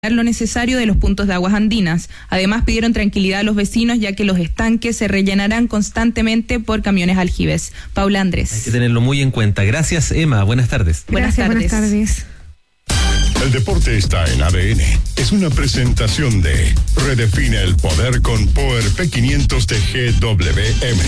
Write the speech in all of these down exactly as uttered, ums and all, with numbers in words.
lo necesario de los puntos de aguas andinas. Además, pidieron tranquilidad a los vecinos, ya que los estanques se rellenarán constantemente por camiones aljibes. Paula Andrés. Hay que tenerlo muy en cuenta. Gracias, Emma. Buenas tardes. Buenas Gracias, tardes. Buenas tardes. El deporte está en A D N. Es una presentación de Redefine el poder con Power P quinientos de G W M.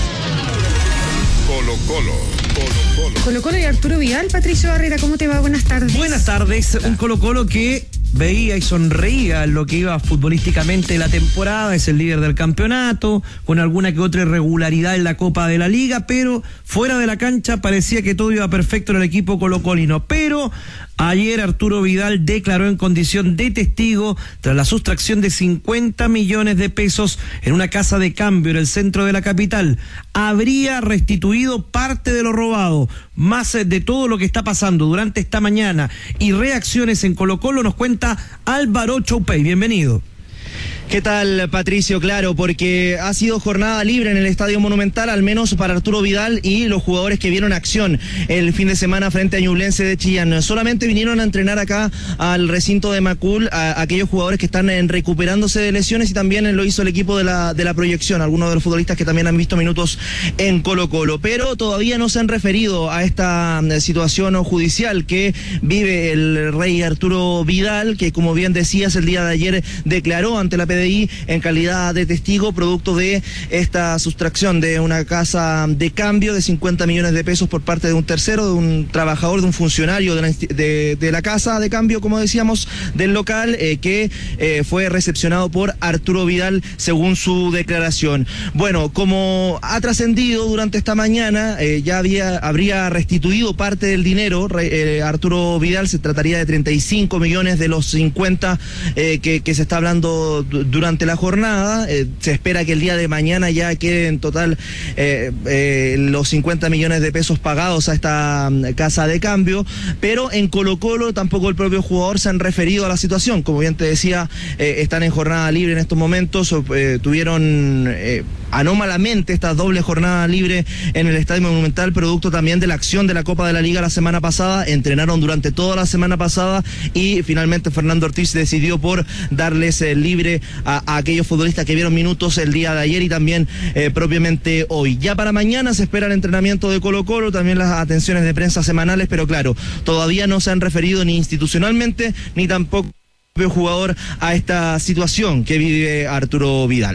Colo Colo. Colo Colo. Colo Colo y Arturo Vidal. Patricio Barrera, ¿cómo te va? Buenas tardes. Buenas tardes. Un Colo Colo que veía y sonreía en lo que iba futbolísticamente la temporada, es el líder del campeonato, con alguna que otra irregularidad en la Copa de la Liga, pero fuera de la cancha parecía que todo iba perfecto en el equipo colocolino. Pero ayer Arturo Vidal declaró en condición de testigo tras la sustracción de cincuenta millones de pesos en una casa de cambio en el centro de la capital. Habría restituido parte de lo robado. Más de todo lo que está pasando durante esta mañana y reacciones en Colo Colo nos cuenta Álvaro Choupey. Bienvenido. ¿Qué tal, Patricio? Claro, porque ha sido jornada libre en el Estadio Monumental, al menos para Arturo Vidal y los jugadores que vieron acción el fin de semana frente a Ñublense de Chillán. Solamente vinieron a entrenar acá al recinto de Macul a, a aquellos jugadores que están en, recuperándose de lesiones, y también lo hizo el equipo de la, de la proyección, algunos de los futbolistas que también han visto minutos en Colo Colo. Pero todavía no se han referido a esta situación judicial que vive el rey Arturo Vidal, que, como bien decías, el día de ayer declaró ante la P D I en calidad de testigo producto de esta sustracción de una casa de cambio de cincuenta millones de pesos por parte de un tercero, de un trabajador, de un funcionario de la, de, de la casa de cambio, como decíamos, del local, eh, que eh, fue recepcionado por Arturo Vidal según su declaración. Bueno, como ha trascendido durante esta mañana, eh, ya había habría restituido parte del dinero. eh, Arturo Vidal, se trataría de treinta y cinco millones de los cincuenta eh, que, que se está hablando durante la jornada. Eh, se espera que el día de mañana ya queden en total eh, eh, los cincuenta millones de pesos pagados a esta um, casa de cambio, pero en Colo Colo tampoco el propio jugador se han referido a la situación. Como bien te decía, eh, están en jornada libre en estos momentos, eh, tuvieron eh, anómalamente esta doble jornada libre en el Estadio Monumental, producto también de la acción de la Copa de la Liga la semana pasada. Entrenaron durante toda la semana pasada y finalmente Fernando Ortiz decidió por darles eh, libre A, a aquellos futbolistas que vieron minutos el día de ayer y también eh, propiamente hoy. Ya para mañana se espera el entrenamiento de Colo Colo, también las atenciones de prensa semanales, pero claro, todavía no se han referido ni institucionalmente ni tampoco el jugador a esta situación que vive Arturo Vidal.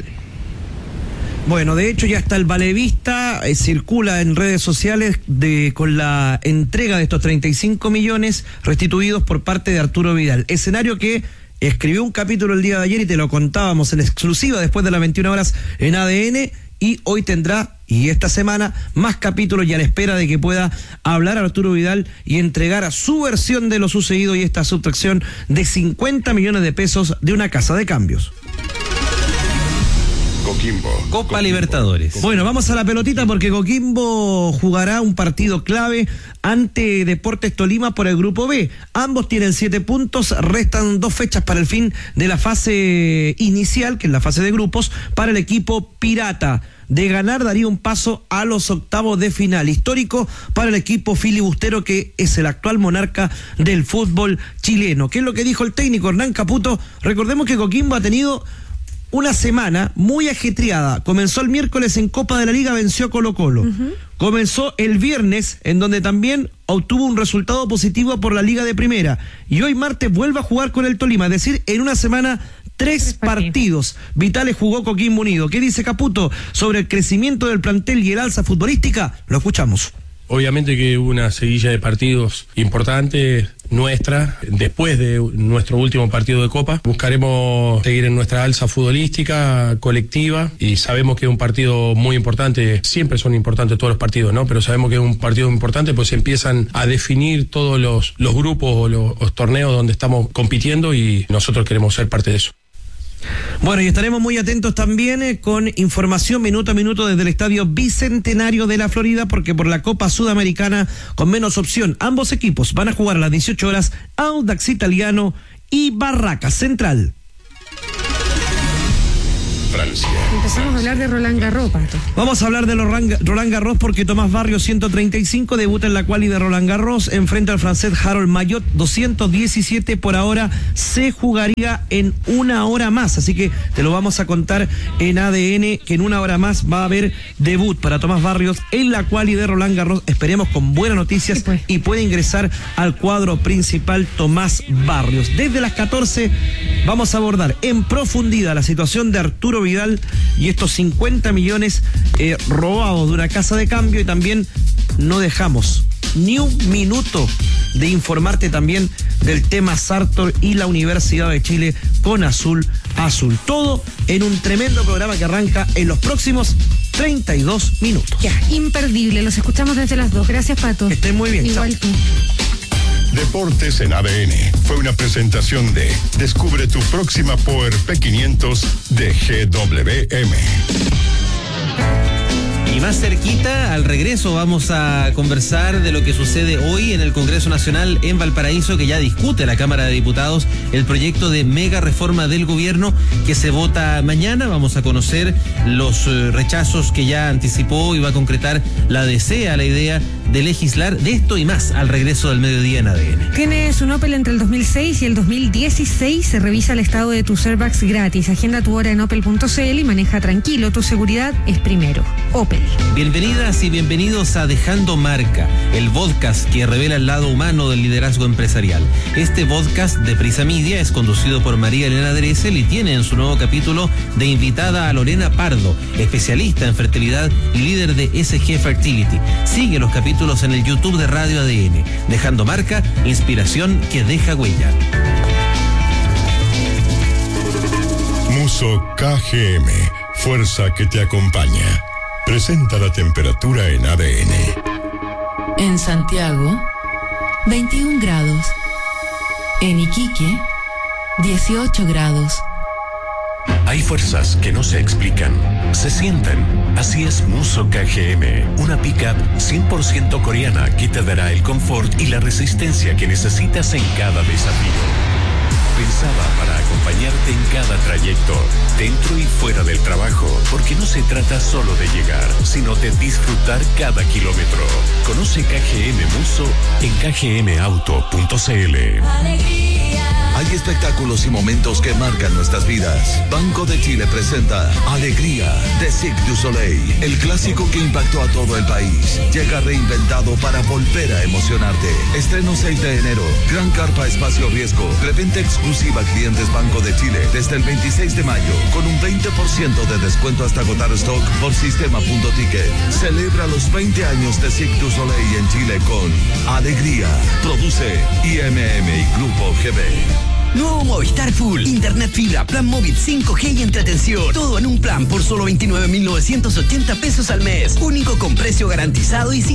Bueno, de hecho ya está el Valevista, eh, circula en redes sociales de con la entrega de estos treinta y cinco millones restituidos por parte de Arturo Vidal. Escenario que escribió un capítulo el día de ayer y te lo contábamos en exclusiva después de las veintiuna horas en A D N, y hoy tendrá, y esta semana, más capítulos, y a la espera de que pueda hablar Arturo Vidal y entregar a su versión de lo sucedido y esta sustracción de cincuenta millones de pesos de una casa de cambios. Coquimbo. Copa Coquimbo. Libertadores. Bueno, vamos a la pelotita porque Coquimbo jugará un partido clave ante Deportes Tolima por el Grupo B. Ambos tienen siete puntos, restan dos fechas para el fin de la fase inicial, que es la fase de grupos, para el equipo pirata. De ganar daría un paso a los octavos de final, histórico para el equipo filibustero, que es el actual monarca del fútbol chileno. ¿Qué es lo que dijo el técnico Hernán Caputo? Recordemos que Coquimbo ha tenido una semana muy ajetreada. Comenzó el miércoles en Copa de la Liga, venció a Colo Colo. Uh-huh. Comenzó el viernes, en donde también obtuvo un resultado positivo por la Liga de Primera. Y hoy martes vuelve a jugar con el Tolima, es decir, en una semana tres, tres partidos. partidos. Vitales jugó Coquimbo Unido. ¿Qué dice Caputo sobre el crecimiento del plantel y el alza futbolística? Lo escuchamos. Obviamente que hubo una seguilla de partidos importante nuestra, después de nuestro último partido de Copa. Buscaremos seguir en nuestra alza futbolística colectiva y sabemos que es un partido muy importante. Siempre son importantes todos los partidos, ¿no? Pero sabemos que es un partido importante, pues empiezan a definir todos los, los grupos o los, los torneos donde estamos compitiendo, y nosotros queremos ser parte de eso. Bueno, y estaremos muy atentos también eh, con información minuto a minuto desde el Estadio Bicentenario de la Florida, porque por la Copa Sudamericana con menos opción, ambos equipos van a jugar a las dieciocho horas Audax Italiano y Barracas Central. Francia. Empezamos a hablar de Roland Garros, Pato. Vamos a hablar de Roland Roland Garros porque Tomás Barrios, ciento treinta y cinco, debuta en la quali de Roland Garros, enfrenta al francés Harold Mayot, doscientos diecisiete. Por ahora se jugaría en una hora más, así que te lo vamos a contar en A D N, que en una hora más va a haber debut para Tomás Barrios en la quali de Roland Garros. Esperemos con buenas noticias, sí, pues. Y puede ingresar al cuadro principal Tomás Barrios. Desde las catorce vamos a abordar en profundidad la situación de Arturo Vidal y estos cincuenta millones eh, robados de una casa de cambio, y también no dejamos ni un minuto de informarte también del tema Sartor y la Universidad de Chile con Azul Azul. Todo en un tremendo programa que arranca en los próximos treinta y dos minutos. Ya, imperdible. Los escuchamos desde las dos. Gracias, Pato. Que estén muy bien. Igual Chao. tú. Deportes en A D N fue una presentación de Descubre tu próxima Power P quinientos de G W M. Y más cerquita, al regreso, vamos a conversar de lo que sucede hoy en el Congreso Nacional en Valparaíso, que ya discute la Cámara de Diputados el proyecto de mega reforma del gobierno que se vota mañana. Vamos a conocer los eh, rechazos que ya anticipó y va a concretar la D C a la idea de legislar. De esto y más al regreso del mediodía en A D N. Tienes un Opel entre el dos mil seis y el dos mil dieciséis. Se revisa el estado de tus airbags gratis. Agenda tu hora en opel punto c l y maneja tranquilo. Tu seguridad es primero. Opel. Bienvenidas y bienvenidos a Dejando Marca, el podcast que revela el lado humano del liderazgo empresarial. Este podcast de Prisa Media es conducido por María Elena Dressel y tiene en su nuevo capítulo de invitada a Lorena Pardo, especialista en fertilidad y líder de S G Fertility. Sigue los capítulos en el YouTube de Radio A D N. Dejando Marca, inspiración que deja huella. Muso K G M, fuerza que te acompaña. Presenta la temperatura en A D N. En Santiago, veintiún grados. En Iquique, dieciocho grados. Hay fuerzas que no se explican, se sienten. Así es Muso K G M, una pickup cien por ciento coreana que te dará el confort y la resistencia que necesitas en cada desafío. Pensada para acompañarte en cada trayecto, dentro y fuera del trabajo, porque no se trata solo de llegar, sino de disfrutar cada kilómetro. Conoce K G M Muso en k g m auto punto c l. Hay espectáculos y momentos que marcan nuestras vidas. Banco de Chile presenta Alegría de Cirque du Soleil, el clásico que impactó a todo el país. Llega reinventado para volver a emocionarte. Estreno seis de enero. Gran carpa espacio riesgo. Preventa exclusiva a clientes Banco de Chile desde el veintiséis de mayo con un veinte por ciento de descuento hasta agotar stock por sistema punto ticket. Celebra los veinte años de Cirque du Soleil en Chile con Alegría. Produce I M M y Grupo G B. Nuevo Movistar Full, internet fibra, plan móvil cinco G y entretención. Todo en un plan por solo veintinueve mil novecientos ochenta pesos al mes. Único con precio garantizado y sin